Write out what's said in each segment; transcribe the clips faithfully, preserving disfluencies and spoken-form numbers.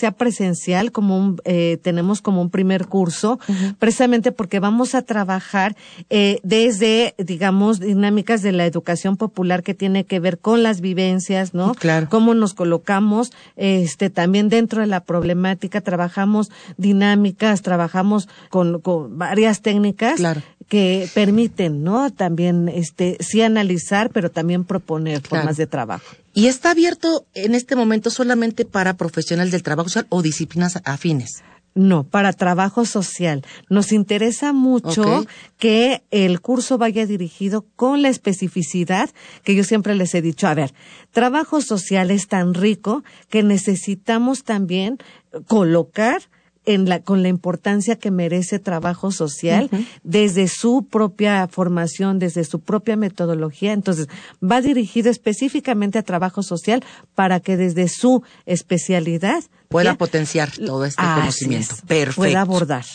sea presencial, como un, eh, tenemos como un primer curso, uh-huh. precisamente porque vamos a trabajar eh, desde, digamos, dinámicas de la educación popular que tiene que ver con las vivencias, ¿no? Claro. Cómo nos colocamos, este, también dentro de la problemática, trabajamos dinámicas, trabajamos con, con varias técnicas. Claro. Que permiten, ¿no? También, este, sí analizar, pero también proponer Claro. formas de trabajo. ¿Y está abierto en este momento solamente para profesionales del trabajo social o disciplinas afines? No, para trabajo social. Nos interesa mucho Okay. que el curso vaya dirigido con la especificidad que yo siempre les he dicho. A ver, trabajo social es tan rico que necesitamos también colocar en la, con la importancia que merece trabajo social, uh-huh. desde su propia formación, desde su propia metodología. Entonces, va dirigido específicamente a trabajo social para que desde su especialidad pueda ¿ya? potenciar todo este Así conocimiento. Es, Perfecto. pueda abordar.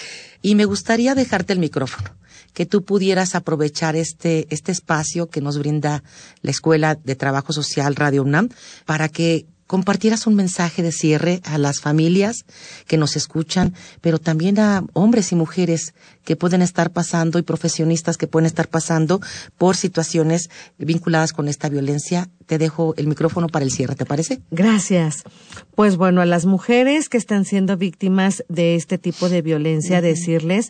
Y me gustaría dejarte el micrófono, que tú pudieras aprovechar este, este espacio que nos brinda la Escuela de Trabajo Social Radio UNAM para que compartieras un mensaje de cierre a las familias que nos escuchan, pero también a hombres y mujeres que pueden estar pasando y profesionistas que pueden estar pasando por situaciones vinculadas con esta violencia. Te dejo el micrófono para el cierre, ¿te parece? Gracias. Pues bueno, a las mujeres que están siendo víctimas de este tipo de violencia, uh-huh. decirles,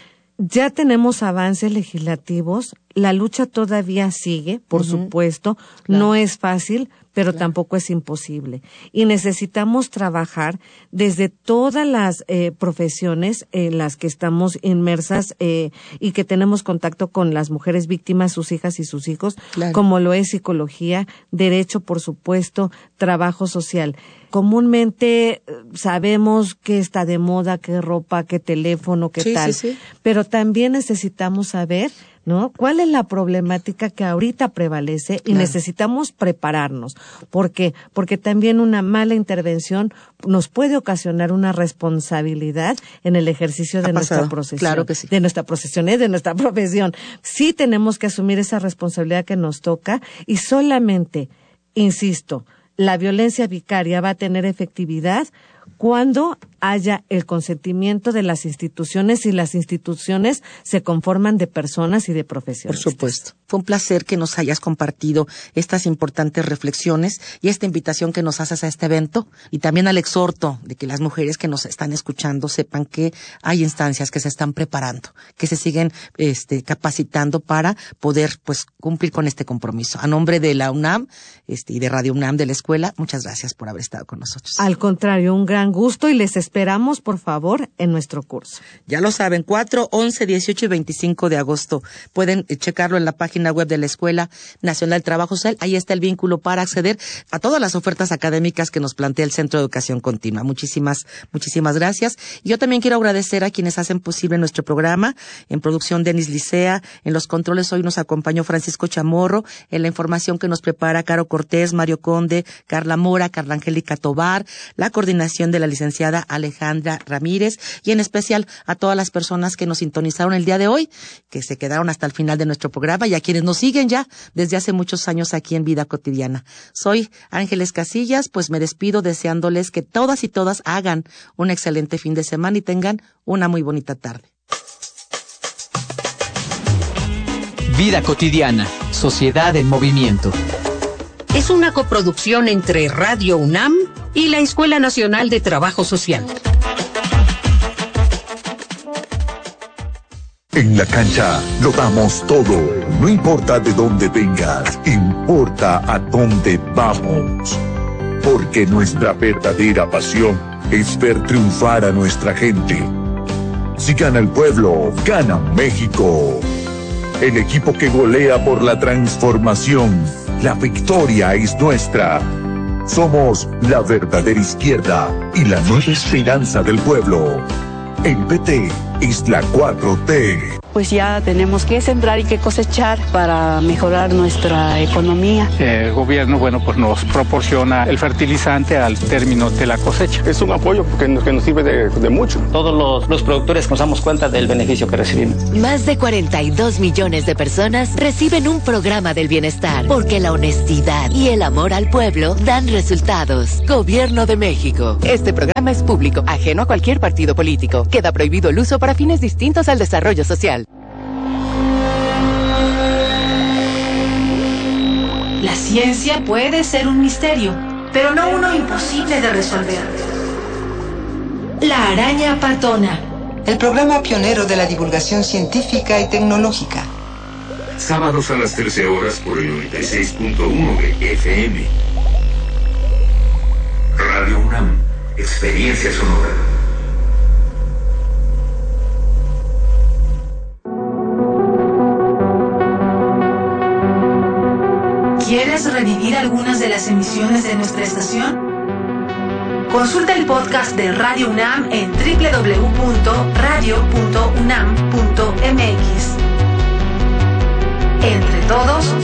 ya tenemos avances legislativos, la lucha todavía sigue, por uh-huh. supuesto, claro. no es fácil, pero claro. tampoco es imposible. Y necesitamos trabajar desde todas las eh, profesiones en las que estamos inmersas eh, y que tenemos contacto con las mujeres víctimas, sus hijas y sus hijos, claro. como lo es psicología, derecho, por supuesto, trabajo social. Comúnmente sabemos qué está de moda, qué ropa, qué teléfono, qué sí, tal, sí, sí. pero también necesitamos saber, ¿no? ¿Cuál es la problemática que ahorita prevalece? Y claro. necesitamos prepararnos. ¿Por qué? Porque también una mala intervención nos puede ocasionar una responsabilidad en el ejercicio de nuestra profesión. Claro que sí. De nuestra profesión, ¿eh? de nuestra profesión. Sí tenemos que asumir esa responsabilidad que nos toca y solamente, insisto, la violencia vicaria va a tener efectividad cuando haya el consentimiento de las instituciones y las instituciones se conforman de personas y de profesionistas. Por supuesto. Fue un placer que nos hayas compartido estas importantes reflexiones y esta invitación que nos haces a este evento y también al exhorto de que las mujeres que nos están escuchando sepan que hay instancias que se están preparando, que se siguen este, capacitando para poder pues cumplir con este compromiso. A nombre de la UNAM este, y de Radio UNAM de la escuela, muchas gracias por haber estado con nosotros. Al contrario, un gran gusto y les esperamos, por favor, en nuestro curso. Ya lo saben, cuatro, once, dieciocho y veinticinco de agosto. Pueden checarlo en la página web de la Escuela Nacional del Trabajo Social. Ahí está el vínculo para acceder a todas las ofertas académicas que nos plantea el Centro de Educación Continua. Muchísimas, muchísimas gracias. Y yo también quiero agradecer a quienes hacen posible nuestro programa. En producción, Denis Licea. En los controles hoy nos acompañó Francisco Chamorro. En la información que nos prepara Caro Cortés, Mario Conde, Carla Mora, Carla Angélica Tobar. La coordinación de la licenciada Alejandra Ramírez y en especial a todas las personas que nos sintonizaron el día de hoy, que se quedaron hasta el final de nuestro programa y a quienes nos siguen ya desde hace muchos años aquí en Vida Cotidiana. Soy Ángeles Casillas, pues me despido deseándoles que todas y todas hagan un excelente fin de semana y tengan una muy bonita tarde. Vida Cotidiana, Sociedad en Movimiento. Es una coproducción entre Radio UNAM y la Escuela Nacional de Trabajo Social. En la cancha lo damos todo. No importa de dónde vengas, importa a dónde vamos. Porque nuestra verdadera pasión es ver triunfar a nuestra gente. Si gana el pueblo, gana México. El equipo que golea por la transformación. La victoria es nuestra. Somos la verdadera izquierda y la nueva esperanza del pueblo. El P T es la cuatro T. pues ya tenemos que sembrar y que cosechar para mejorar nuestra economía. El gobierno, bueno, pues nos proporciona el fertilizante al término de la cosecha. Es un apoyo que nos, que nos sirve de, de mucho. Todos los, los productores nos damos cuenta del beneficio que recibimos. Más de cuarenta y dos millones de personas reciben un programa del bienestar, porque la honestidad y el amor al pueblo dan resultados. Gobierno de México. Este programa es público, ajeno a cualquier partido político. Queda prohibido el uso para fines distintos al desarrollo social. La ciencia puede ser un misterio, pero no uno imposible de resolver. La araña patona. El programa pionero de la divulgación científica y tecnológica. Sábados a las trece horas por el noventa y seis punto uno de F M. Radio UNAM. Experiencia sonora. ¿Quieres revivir algunas de las emisiones de nuestra estación? Consulta el podcast de Radio UNAM en doble u doble u doble u punto radio punto unam punto m x. Entre todos,